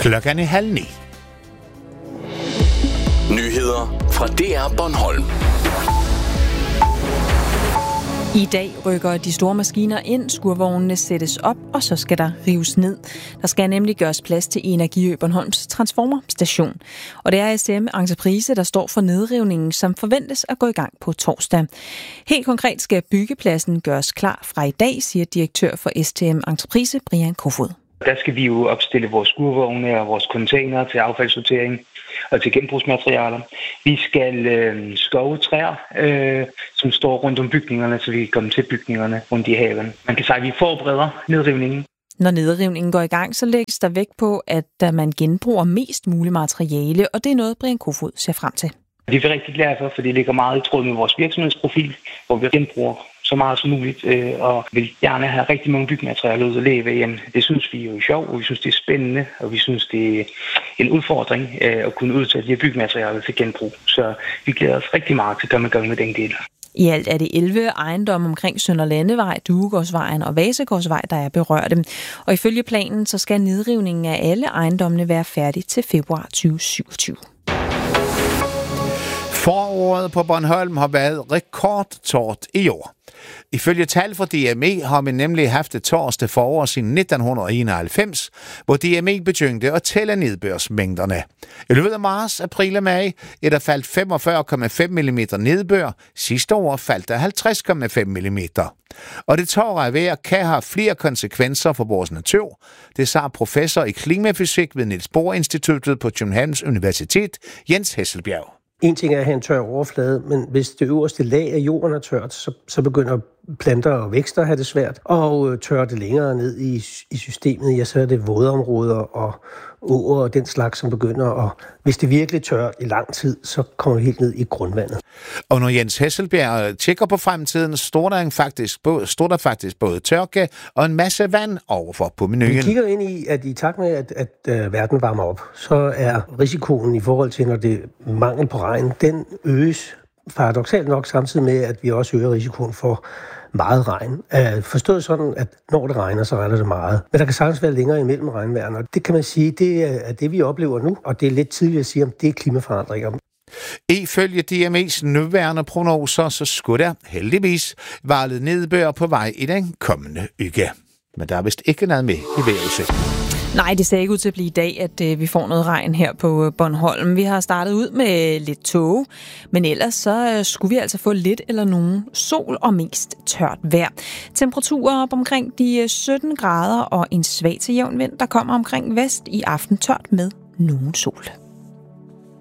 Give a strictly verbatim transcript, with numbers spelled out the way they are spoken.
Klokken er halv ni. Nyheder fra D R Bornholm. I dag rykker de store maskiner ind, skurvognene sættes op, og så skal der rives ned. Der skal nemlig gøres plads til Energiø Bornholms transformerstation. Og det er S T M Entreprise, der står for nedrivningen, som forventes at gå i gang på torsdag. Helt konkret skal byggepladsen gøres klar fra i dag, siger direktør for S T M Entreprise, Brian Kofod. Der skal vi jo opstille vores skurvogne og vores container til affaldssortering og til genbrugsmaterialer. Vi skal øh, skove træer, øh, som står rundt om bygningerne, så vi kan komme til bygningerne rundt i haven. Man kan sige, at vi forbereder nedrivningen. Når nedrivningen går i gang, så lægges der vægt på, at man genbruger mest muligt materiale, og det er noget, Brian Kofod ser frem til. Det er vi rigtig glade for, for det ligger meget i tråd med vores virksomhedsprofil, hvor vi genbruger så meget som muligt, øh, og vil gerne have rigtig mange byggematerialer ud at leve hjem. Det synes vi jo er sjovt, og vi synes det er spændende, og vi synes det er en udfordring øh, at kunne udtage de her byggematerialer til genbrug. Så vi glæder os rigtig meget til at komme i gang med den del. I alt er det elleve ejendomme omkring Sønder Landevej, Duegårdsvejen og Vasegårdsvej, der er berørte. Og ifølge planen, så skal nedrivningen af alle ejendommene være færdig til februar tyve syvogtyve. Foråret på Bornholm har været rekordtørt i år. Ifølge tal fra D M E har man nemlig haft det tørreste forår siden nitten enoghalvfems, hvor D M E begyndte at tælle nedbørsmængderne. I løbet af marts, april og maj er der faldt femogfyrre komma fem millimeter nedbør. Sidste år faldt der halvtreds komma fem millimeter. Og det tørre vejr kan have flere konsekvenser for vores natur. Det sagde professor i klimafysik ved Niels Bohr Instituttet på Københavns Universitet, Jens Hesselbjerg. En ting er at have en tør overflade, men hvis det øverste lag af jorden er tørt, så, så begynder planter og vækster at have det svært. Og tørrer det længere ned i, i systemet, ja, så er det vådområder og åer og den slags, som begynder. Og hvis det virkelig tørt i lang tid, så kommer det helt ned i grundvandet. Og når Jens Hesselbjerg tjekker på fremtiden, står der faktisk, står der faktisk både tørke og en masse vand overfor på menuen. Vi kigger ind i, at i takt med, at, at, at verden varmer op, så er risikoen i forhold til, når det er mangel på regn, den øges paradoksalt nok samtidig med, at vi også øger risikoen for meget regn. Forstået sådan, at når det regner, så regner det meget. Men der kan sagtens være længere imellem regnvejrene, og det kan man sige, det er det, vi oplever nu, og det er lidt tidligt at sige, om det er klimaforandringer. Ifølge D M E's nuværende prognoser, så skulle der heldigvis være lidt nedbør på vej i den kommende uge. Men der er vist ikke noget med i vejret. Nej, det ser ikke ud til at blive i dag, at øh, vi får noget regn her på Bornholm. Vi har startet ud med lidt tåge, men ellers så øh, skulle vi altså få lidt eller nogen sol og mest tørt vejr. Temperaturer op omkring de sytten grader og en svag til jævn vind, der kommer omkring vest i aften tørt med nogen sol.